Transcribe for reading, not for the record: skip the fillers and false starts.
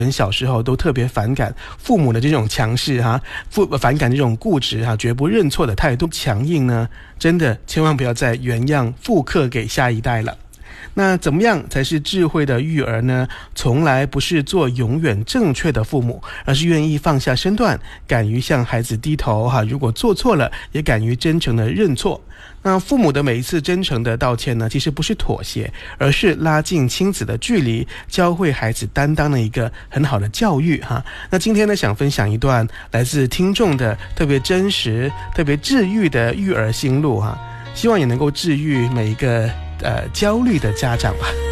人小时候都特别反感父母的这种强势反感这种固执绝不认错的态度强硬呢，真的千万不要再原样复刻给下一代了。那怎么样才是智慧的育儿呢？从来不是做永远正确的父母，而是愿意放下身段，敢于向孩子低头如果做错了也敢于真诚的认错。那父母的每一次真诚的道歉呢，其实不是妥协，而是拉近亲子的距离，教会孩子担当的一个很好的教育那今天呢，想分享一段来自听众的特别真实特别治愈的育儿心路希望也能够治愈每一个焦虑的家长吧。